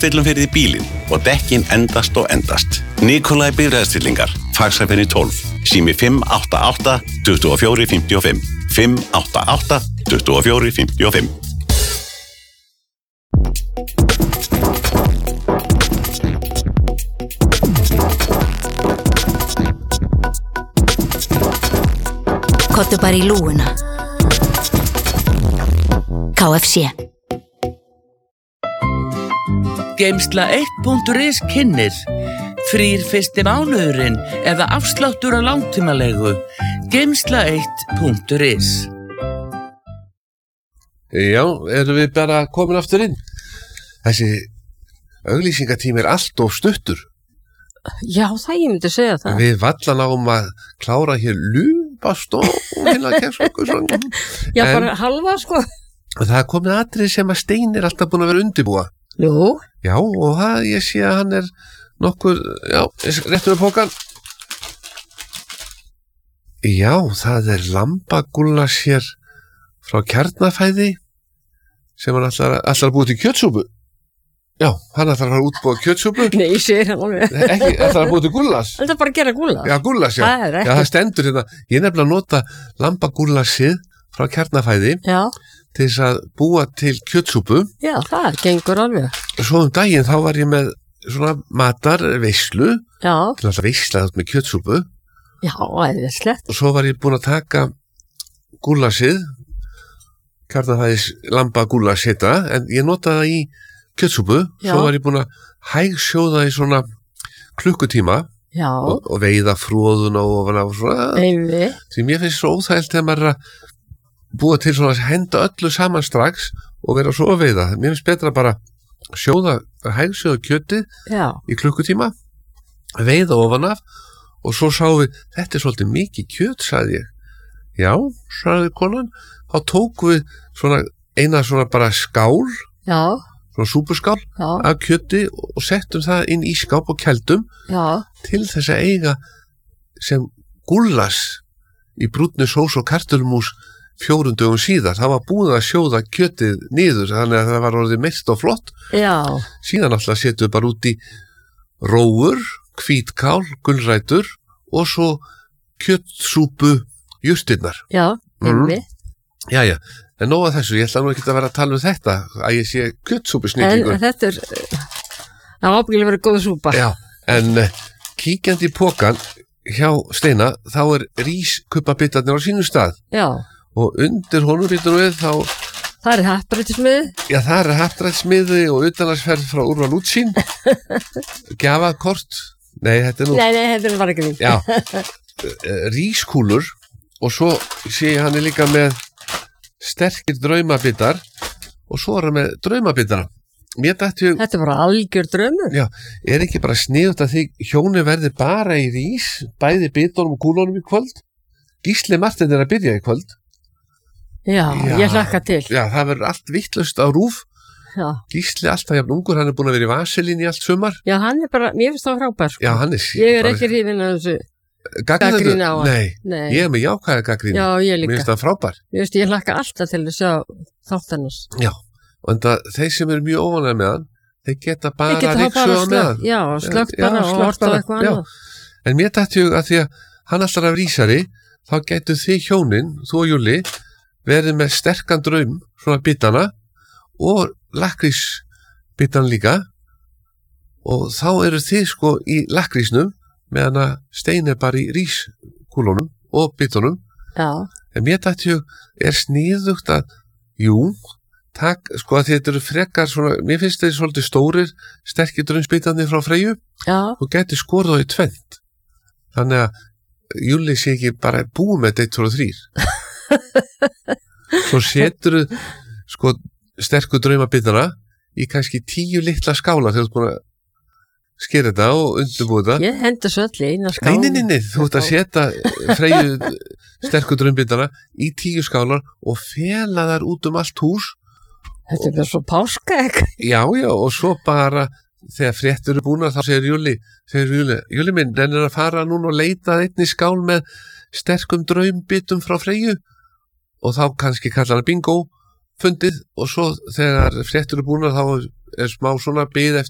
stillum fyrir því bílinn og dekkin endast og endast. Nikolai bifreiðastillingar, Faxaferð 12, sími 588 24 55, 588 24 55. Kottu bara í lúguna. KFC. Geimsla1.is kynnir frýr fyrsti mánuðurinn eða afsláttur á langtímalegu. Geimsla1.is. Já, erum við bara komin aftur inn? Þessi auglýsingatími allt of stuttur. Já, það ég myndi segja það. Við valla náum að klára hér lúbastó hérna kemsku svona. Já, bara halva sko. Það er komið atrið sem að Stein er alltaf búin að vera undirbúa. Jú. Já, og það, ég sé að hann er nokkur, já, réttur með pókan. Já, það er lambagúllas hér frá Kjarnafæði sem hann ætlar að búið til kjötsúpu. Já, hann ætlar að fara útbúa kjötsúpu. Nei, ég segir hann alveg. Ekki, ætlar að búið til gúllas. Það er bara að gera gúllas. Já, gúllas, já. Það er ekki. Já, það stendur hérna. Ég er nefnilega að nota lambagúllassið frá Kjarnafæði til þess að búa til kjötsúpu. Já, það gengur alveg. Svo daginn þá var ég með svona matarveislu. Já. Til að veisla þetta með kjötsúpu. Já, æðislegt. Og svo var ég búin að taka gúllassið, Kjarnafæðis lambagúllass heita, en ég notaði það í kjötsúpu. Já. Svo var ég búin að hægsjóða í svona klukkutíma. Já. Og veiða fróðuna og svona. Einmitt. Því mér finnst svo óþægilt þegar maður er að búa til svona að henda öllu saman strax og vera svo að veiða. Mér finnst betra bara hægsjóða kjötið í klukkutíma, veiða ofan af og svo sáum við, þetta er svolítið mikið kjöt, sagði ég. Já, sagði konan, þá tókum við svona eina svona bara skál, svona súpuskál af kjöti og settum það inn í skáp og kældum til þess að eiga sem gúllas í brúnni sós og kartöflumús 4 dögum síðar. Það var búið að sjóða kjötið niður þannig að það var orðið mest og flott. Já. Síðan alltaf setjum við bara út í rófur, hvítkál, gulrætur og svo kjötsúpu justinnar. Já, einmitt. Jæja, en nóg að þessu, ég ætla nú ekki að vera að tala um þetta, að ég sé kjötsúpu snillingur. En þetta er, það ábyggilega verið góð súpa. Já, en kíkjandi í pokan hjá Steina, þá er rískubbabitarnir á sínum stað. Já. Og undir honum býtum við þá... Það er happdrættismiði. Já, það er happdrættismiði og utanlandsferð frá Úrval Útsýn. Gjafakort. Nei, þetta er nú... Nei, þetta er bara ekki nýtt. Já, rískúlur og svo sé ég hann er líka með sterkir draumabitar og svo er hann með draumabitara. Þetta er bara algjör draumur. Já, er ekki bara sniðugt að því hjóni verði bara í rís, bæði bitunum og kúlunum í kvöld? Gísli Martin er að byrja í kvöld. Já, ég hlakka til. Já, það verður allt vitlaust á RÚV. Já. Gísli alltaf jafn ungur, hann er búin að vera í vaselín í allt sumar. Já, hann er bara, mér finnst það frábær. Já, hann er Ég er ekki hrifin af þessu gagnrýni á hann. Nei, ég er með jákvæða gagnrýni. Já, ég líka. Mér finnst það frábær. Ég hlakka alltaf til að sjá þáttannars. Já, og þeir sem eru mjög óvanlega með hann, þeir geta bara ryksuð á með hann. Já, slögt bara og horta á eitthvað annað. En mér dætti hug að því að hann alltaf er rísari, þá getur þið hjónin, þú og Júli, verið með sterkan draum, svona bitana, og lakkrísbitana líka, og þá eru þið sko í lakkrísnum, meðan að Stein er bara í rískúlunum og bitunum. Já. En mér dætti hug, er sniðugt að, sko að þetta eru frekar svona, mér finnst þeir svolítið stórir, sterkir draumsbitarnir frá Freyju, og getur skorð á í tvennt. Þannig að Júli sé ekki bara búið með 1, 2 og 3. Svo setur sko sterku draumabitana í kannski 10 litla skála þegar þú ert búin að skera þetta og undirbúið þetta. Ég hendur svo allir eina skál. Nei, þú ert að setja Freyju sterku draumbitana í 10 skálar og fela þar út allt hús. Þetta er bara svo páskaegg. Já, og svo bara þegar fréttur eru búnar þá segir Júli minn, den er að fara núna og leita einni skál með sterkum draumbitum frá Freyju og þá kannski kallar hann bingo fundið og svo þegar fréttur eru búnar þá er smá svona bið eftir